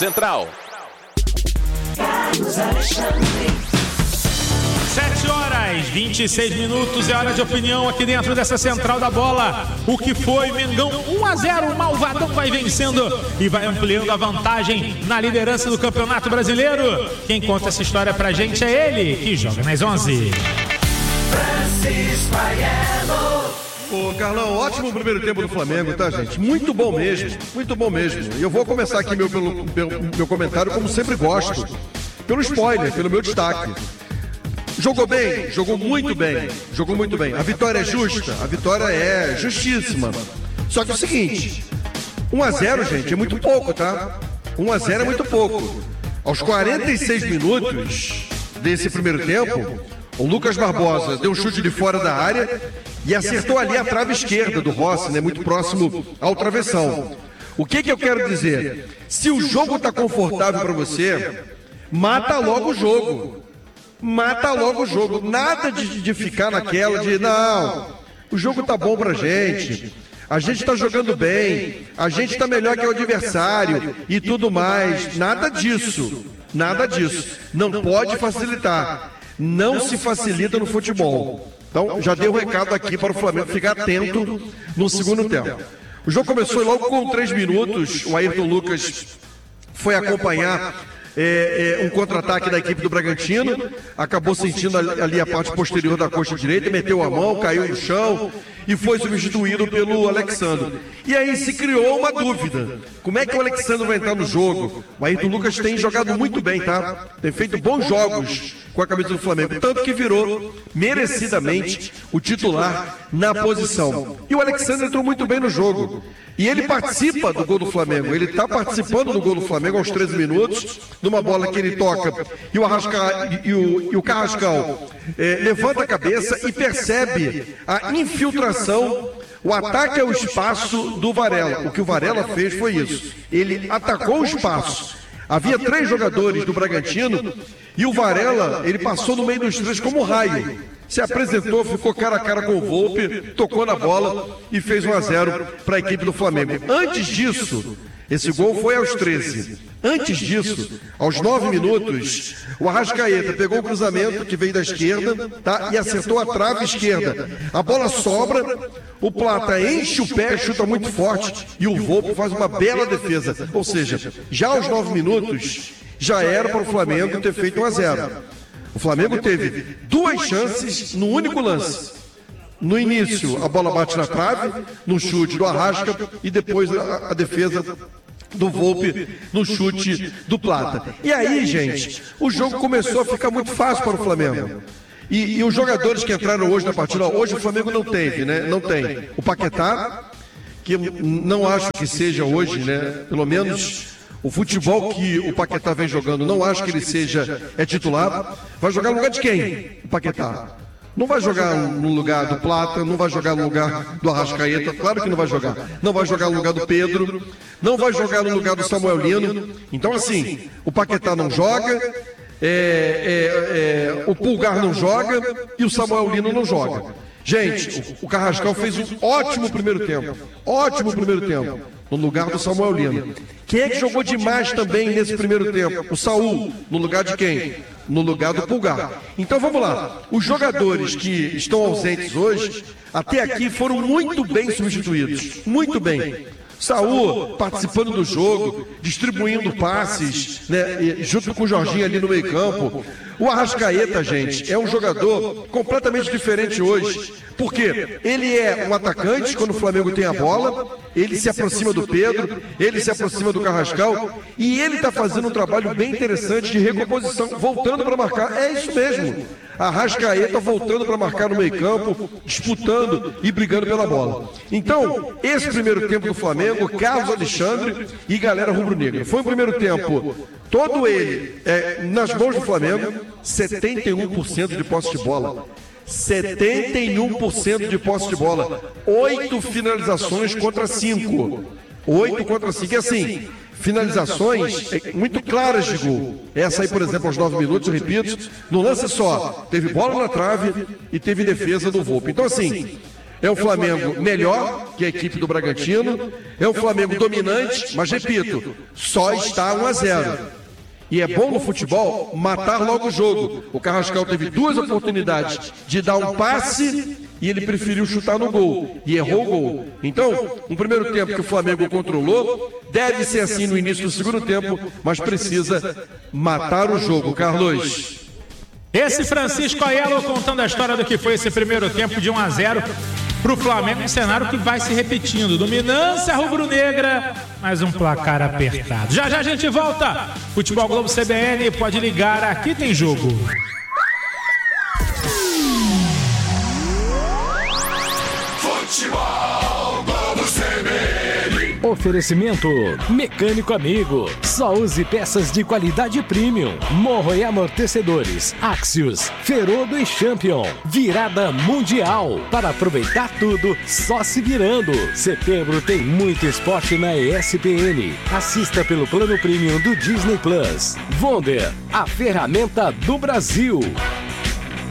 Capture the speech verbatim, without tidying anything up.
Central. Carlos Alexandre. sete horas, vinte e seis minutos, é hora de opinião aqui dentro dessa Central da Bola. O que foi? Mengão um a zero, o Malvadão vai vencendo e vai ampliando a vantagem na liderança do Campeonato Brasileiro. Quem conta essa história pra gente é ele, que joga nas onze. Francisco Aiello. Ô, Carlão, ótimo primeiro tempo do Flamengo, tá, gente? Muito bom mesmo, muito bom mesmo. E eu vou começar aqui meu, pelo, meu, meu comentário, como sempre gosto, pelo spoiler, pelo meu destaque. Jogou bem? Jogou muito bem. Jogou muito bem. A vitória é justa? A vitória é justíssima. Só que é o seguinte, um a zero, gente, é muito pouco, tá? um a zero é muito pouco. Aos quarenta e seis minutos desse primeiro tempo, o Lucas Barbosa deu um chute de fora da área e acertou ali a trave esquerda do Rossi, né, muito próximo ao travessão. O que que eu quero dizer? Se o jogo está confortável para você, mata logo o jogo. Mata logo o jogo. Nada de, de ficar naquela de, não, o jogo tá bom pra gente, a gente tá jogando bem, a gente tá melhor que o adversário e tudo mais. Nada disso. Nada disso. Não pode facilitar. Não se facilita no futebol. Então, já dei o um recado aqui para o Flamengo ficar atento no segundo tempo. O jogo começou logo com três minutos. O Ayrton Lucas foi acompanhar é, é, um contra-ataque da equipe do Bragantino. Acabou sentindo ali a parte posterior da coxa direita, meteu a mão, caiu no chão e foi substituído pelo Alexandre. E aí se criou uma dúvida. Como é que o Alexandre vai entrar no jogo? O Ayrton Lucas tem jogado muito bem, tá? Tem feito bons jogos com a camisa do Flamengo, tanto que virou merecidamente o titular na posição. E o Alexandre entrou muito bem no jogo. E ele participa do gol do Flamengo. Ele está participando do gol do Flamengo aos treze minutos, numa bola que ele toca. E o, Arrasca, e o, e o Carrascal é, levanta a cabeça e percebe a infiltração, o ataque ao espaço do Varela. O que o Varela fez foi isso. Ele atacou o espaço. Havia três jogadores do Bragantino e o Varela, ele passou no meio dos três como um raio. Se apresentou, ficou cara a cara com o Volpi, tocou na bola e fez um a zero para a equipe do Flamengo. Antes disso, esse gol foi aos treze. Antes disso, aos nove minutos, o Arrascaeta pegou o cruzamento que veio da esquerda, tá? E acertou a trave esquerda. A bola sobra, o Plata enche o pé, chuta muito forte e o Volpi faz uma bela defesa. Ou seja, já aos nove minutos, já era para o Flamengo ter feito um a zero. O Flamengo teve duas chances no único lance. No início, a bola bate na trave, no chute do Arrasca e depois a, a defesa do Volpi no chute do Plata. E aí, gente, o jogo começou a ficar muito fácil para o Flamengo. E, e os jogadores que entraram hoje na partida, hoje o Flamengo não teve, né? Não tem. O Paquetá, que não acho que seja hoje, né? Pelo menos o futebol que o Paquetá vem jogando, não acho que ele seja é titular. Vai jogar no lugar de quem? O Paquetá. Não vai jogar no lugar do Plata, não vai jogar no lugar do Arrascaeta, claro que não vai jogar. Não vai jogar no lugar do Pedro, não vai jogar no lugar do Samuel Lino. Então, assim, o Paquetá não joga, é, é, é, o Pulgar não joga e o Samuel Lino não joga. Gente, o, o Carrascal fez um ótimo primeiro tempo, ótimo primeiro tempo, no lugar do Samuel Lino. Quem é que jogou demais também nesse primeiro tempo? O Saul, no lugar de quem? No lugar do Pulgar. Então vamos lá, os jogadores que estão ausentes hoje, até aqui foram muito bem substituídos, muito bem. Saul participando do jogo, distribuindo passes, né, junto com o Jorginho ali no meio campo. O Arrascaeta, gente, é um jogador completamente diferente hoje, porque ele é um atacante quando o Flamengo tem a bola, ele se aproxima do Pedro, ele se aproxima do Carrascal, e ele está fazendo um trabalho bem interessante de recomposição, voltando para marcar, é isso mesmo. Arrascaeta voltando para marcar no meio campo, disputando e brigando pela bola. Então, esse primeiro tempo do Flamengo, Carlos Alexandre e galera rubro-negra. Foi um primeiro tempo, todo ele é, nas mãos do Flamengo, setenta e um por cento de posse de bola. setenta e um por cento de posse de bola. Oito finalizações contra cinco. Oito contra cinco. E assim, finalizações muito claras de gol. Essa aí, por exemplo, aos nove minutos, eu repito, no lance só, teve bola na trave e teve defesa do Volpi. Então, assim, É um Flamengo melhor que a equipe do Bragantino. É um Flamengo dominante, mas repito, só está um a zero. E é bom no futebol matar logo o jogo. O Carrascal teve duas oportunidades de dar um passe e ele preferiu chutar no gol. E errou o gol. Então, um primeiro tempo que o Flamengo controlou, deve ser assim no início do segundo tempo, mas precisa matar o jogo, Carlos. Esse Francisco Aiello contando a história do que foi esse primeiro tempo de um a zero para o Flamengo, um cenário que vai se repetindo. Dominância rubro-negra, mas um placar apertado. Já já a gente volta. Futebol Globo C B N, pode ligar, aqui tem jogo. Futebol Globo C B N. Oferecimento Mecânico Amigo. Só use peças de qualidade premium. Morro e amortecedores. Axios, Ferodo e Champion. Virada mundial. Para aproveitar tudo, só se virando. Setembro tem muito esporte na E S P N. Assista pelo plano premium do Disney Plus. Wonder, a ferramenta do Brasil.